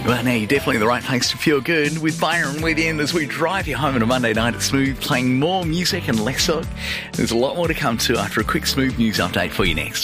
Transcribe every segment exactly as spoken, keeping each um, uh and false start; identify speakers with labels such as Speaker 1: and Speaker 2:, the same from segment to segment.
Speaker 1: Well, now you're definitely in the right place to feel good with Byron with you as we drive you home on a Monday night at Smooth, playing more music and less talk. There's a lot more to come to after a quick Smooth news update for you next.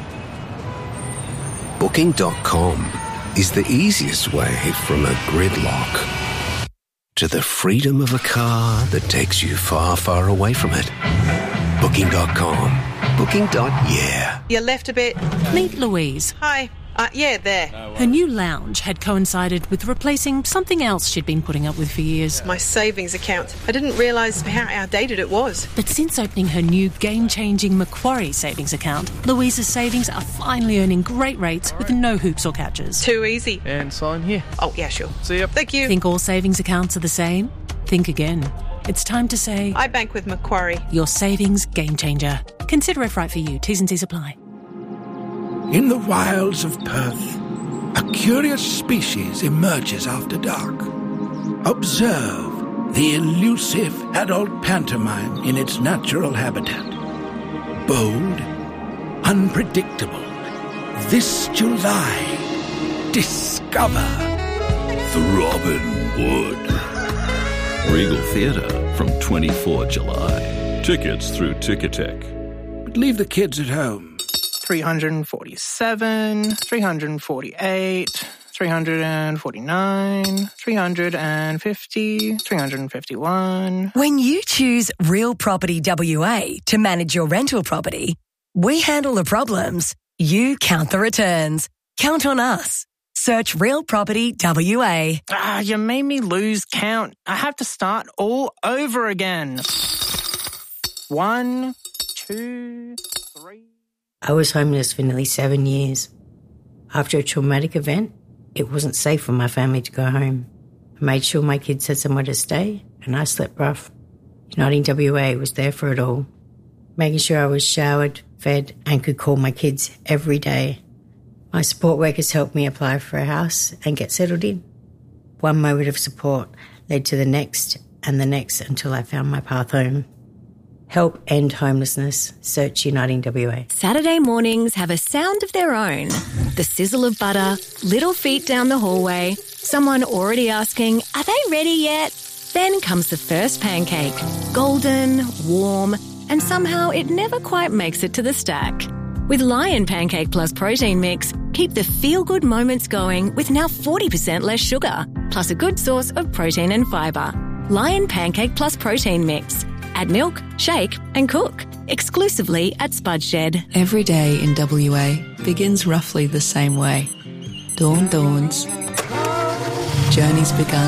Speaker 2: Booking dot com is the easiest way from a gridlock to the freedom of a car that takes you far, far away from it. Booking dot com. Booking. Yeah.
Speaker 3: You left a bit.
Speaker 4: Meet Louise.
Speaker 3: Hi. Uh, yeah, there.
Speaker 4: Her new lounge had coincided with replacing something else she'd been putting up with for years.
Speaker 3: My savings account. I didn't realise how outdated it was.
Speaker 4: But since opening her new game-changing Macquarie savings account, Louise's savings are finally earning great rates with no hoops or catches.
Speaker 3: Too easy.
Speaker 5: And sign here.
Speaker 3: Oh, yeah, sure.
Speaker 5: See ya.
Speaker 3: Thank you.
Speaker 4: Think all savings accounts are the same? Think again. It's time to say...
Speaker 3: I bank with Macquarie.
Speaker 4: Your savings game changer. Consider if right for you. T's and C's apply.
Speaker 6: In the wilds of Perth, a curious species emerges after dark. Observe the elusive adult pantomime in its natural habitat. Bold, unpredictable. This July, discover Throbbing Wood.
Speaker 7: Regal Theatre from twenty-fourth of July. Tickets through Ticketek.
Speaker 6: But leave the kids at home.
Speaker 5: three hundred forty-seven, three hundred forty-eight, three hundred forty-nine, three hundred fifty, three hundred fifty-one.
Speaker 8: When you choose Real Property W A to manage your rental property, we handle the problems, you count the returns. Count on us. Search Real Property W A.
Speaker 5: Ah, you made me lose count. I have to start all over again. One, two, three...
Speaker 9: I was homeless for nearly seven years. After a traumatic event, it wasn't safe for my family to go home. I made sure my kids had somewhere to stay, and I slept rough. Uniting W A was there for it all, making sure I was showered, fed, and could call my kids every day. My support workers helped me apply for a house and get settled in. One moment of support led to the next and the next until I found my path home. Help end homelessness. Search Uniting W A.
Speaker 10: Saturday mornings have a sound of their own. The sizzle of butter, little feet down the hallway, someone already asking, are they ready yet? Then comes the first pancake. Golden, warm, and somehow it never quite makes it to the stack. With Lion Pancake Plus Protein Mix, keep the feel-good moments going with now forty percent less sugar, plus a good source of protein and fibre. Lion Pancake Plus Protein Mix. Add milk, shake and cook. Exclusively at Spud Shed.
Speaker 11: Every day in W A begins roughly the same way. Dawn dawns. Journey's begun.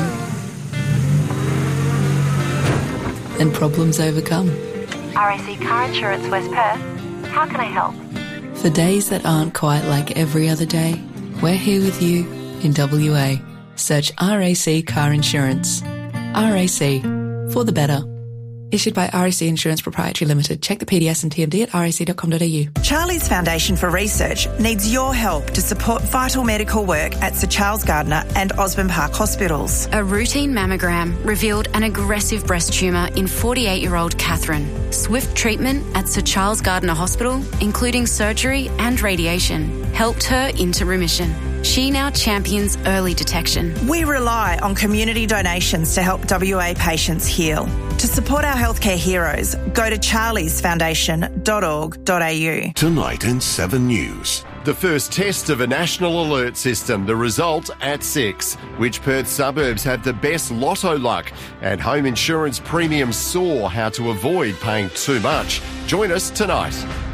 Speaker 11: And problems overcome.
Speaker 12: R A C Car Insurance West Perth. How can I help?
Speaker 11: For days that aren't quite like every other day, we're here with you in W A. Search R A C Car Insurance. R A C. For the better. Issued by R A C Insurance Proprietary Limited. Check the P D S and T M D at r a c dot com dot a u.
Speaker 13: Charlie's Foundation for Research needs your help to support vital medical work at Sir Charles Gardner and Osborne Park Hospitals.
Speaker 14: A routine mammogram revealed an aggressive breast tumour in forty-eight-year-old Catherine. Swift treatment at Sir Charles Gardner Hospital, including surgery and radiation, helped her into remission. She now champions early detection.
Speaker 13: We rely on community donations to help W A patients heal. To support our healthcare heroes, go to charlies foundation dot org dot a u.
Speaker 15: Tonight in Seven News. The first test of a national alert system, the result at six. Which Perth suburbs have the best lotto luck? And home insurance premiums soar, how to avoid paying too much. Join us tonight.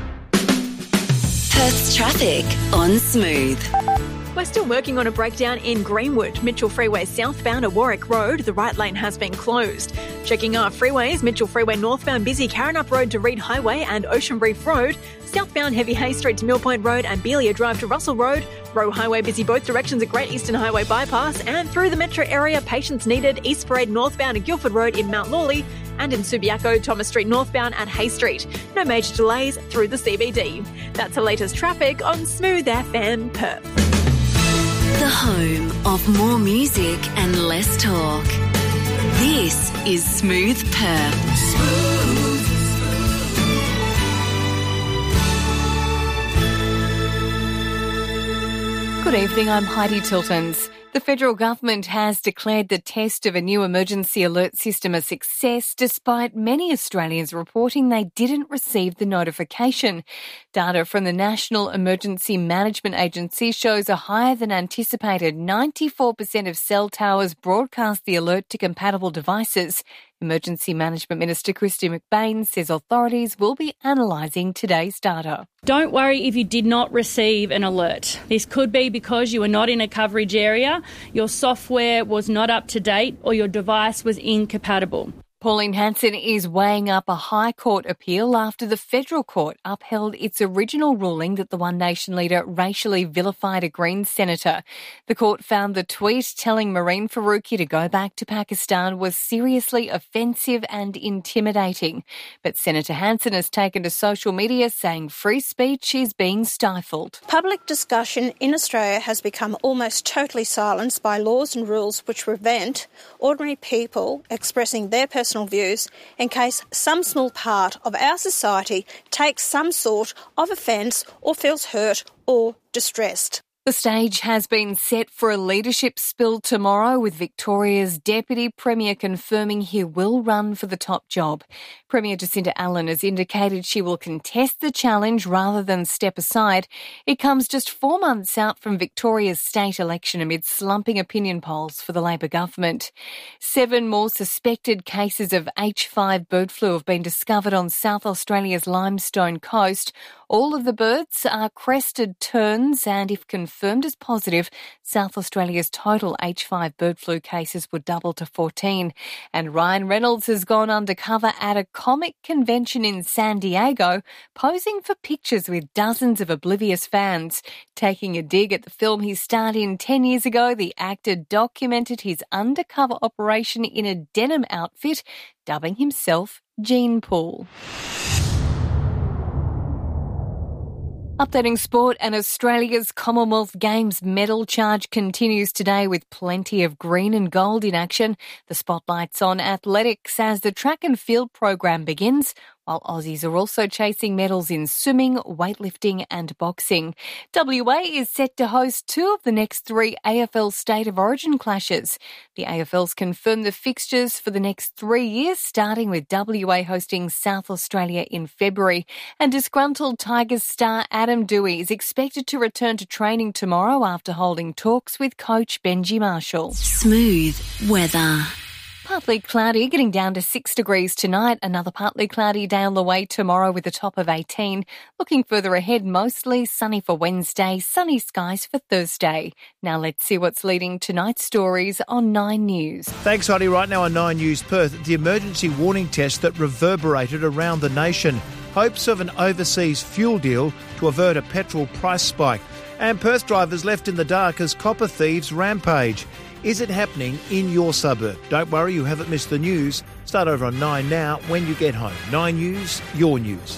Speaker 16: Perth's traffic on Smooth.
Speaker 17: We're still working on a breakdown in Greenwood. Mitchell Freeway southbound at Warwick Road. The right lane has been closed. Checking our freeways, Mitchell Freeway northbound busy Karrinyup Road to Reed Highway and Ocean Reef Road. Southbound heavy Hay Street to Mill Point Road and Belia Drive to Russell Road. Roe Highway busy both directions at Great Eastern Highway bypass. And through the metro area, patients needed East Parade northbound at Guildford Road in Mount Lawley. And in Subiaco, Thomas Street northbound at Hay Street. No major delays through the C B D. That's the latest traffic on Smooth F M Perth.
Speaker 16: The home of more music and less talk. This is Smooth Perth. Smooth.
Speaker 18: Good evening, I'm Heidi Tiltons. The federal government has declared the test of a new emergency alert system a success, despite many Australians reporting they didn't receive the notification. Data from the National Emergency Management Agency shows a higher than anticipated ninety-four percent of cell towers broadcast the alert to compatible devices. Emergency Management Minister Kristy McBain says authorities will be analysing today's data.
Speaker 19: Don't worry if you did not receive an alert. This could be because you were not in a coverage area, your software was not up to date, or your device was incompatible.
Speaker 18: Pauline Hanson is weighing up a High Court appeal after the federal court upheld its original ruling that the One Nation leader racially vilified a Greens senator. The court found the tweet telling Marine Faruqi to go back to Pakistan was seriously offensive and intimidating. But Senator Hanson has taken to social media saying free speech is being stifled.
Speaker 20: Public discussion in Australia has become almost totally silenced by laws and rules which prevent ordinary people expressing their personal views in case some small part of our society takes some sort of offence or feels hurt or distressed.
Speaker 18: The stage has been set for a leadership spill tomorrow, with Victoria's Deputy Premier confirming he will run for the top job. Premier Jacinta Allen has indicated she will contest the challenge rather than step aside. It comes just four months out from Victoria's state election amid slumping opinion polls for the Labor government. Seven more suspected cases of H five bird flu have been discovered on South Australia's Limestone coast. All of the birds are crested terns, and if confirmed as positive, South Australia's total H five bird flu cases would double to fourteen. And Ryan Reynolds has gone undercover at a comic convention in San Diego, posing for pictures with dozens of oblivious fans. Taking a dig at the film he starred in ten years ago, the actor documented his undercover operation in a denim outfit, dubbing himself Gene Pool. Updating sport, and Australia's Commonwealth Games medal charge continues today with plenty of green and gold in action. The spotlight's on athletics as the track and field program begins, while Aussies are also chasing medals in swimming, weightlifting and boxing. W A is set to host two of the next three A F L State of Origin clashes. The A F L's confirmed the fixtures for the next three years, starting with W A hosting South Australia in February. And disgruntled Tigers star Adam Doueihi is expected to return to training tomorrow after holding talks with coach Benji Marshall.
Speaker 16: Smooth weather.
Speaker 18: Partly cloudy, getting down to six degrees tonight. Another partly cloudy day on the way tomorrow with a top of eighteen. Looking further ahead, mostly sunny for Wednesday, sunny skies for Thursday. Now let's see what's leading tonight's stories on Nine News.
Speaker 21: Thanks, Heidi. Right now on Nine News Perth, the emergency warning test that reverberated around the nation. Hopes of an overseas fuel deal to avert a petrol price spike. And Perth drivers left in the dark as copper thieves rampage. Is it happening in your suburb? Don't worry, you haven't missed the news. Start over on Nine now when you get home. Nine News, your news.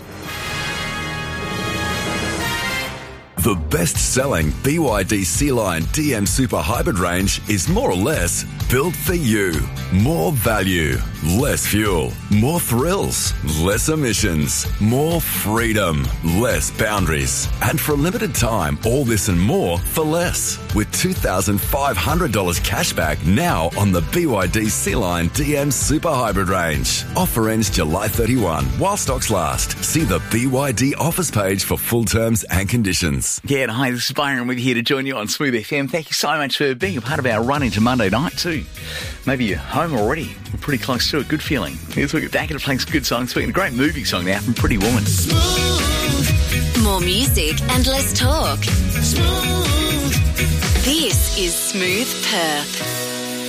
Speaker 22: The best-selling B Y D C-Line D M Super Hybrid range is more or less built for you. More value, less fuel, more thrills, less emissions, more freedom, less boundaries. And for a limited time, all this and more for less. With two thousand five hundred dollars cashback now on the B Y D C-Line D M Super Hybrid range. Offer ends July thirty-first while stocks last. See the B Y D offers page for full terms and conditions.
Speaker 1: Yeah, hi, this is Byron with you here to join you on Smooth F M. Thank you so much for being a part of our run into Monday night too. Maybe you're home already. We're pretty close to it. Good feeling. Here's we get back into playing some good songs. We're in a great movie song now from Pretty Woman.
Speaker 16: Smooth. More music and less talk. Smooth. This is Smooth Perth.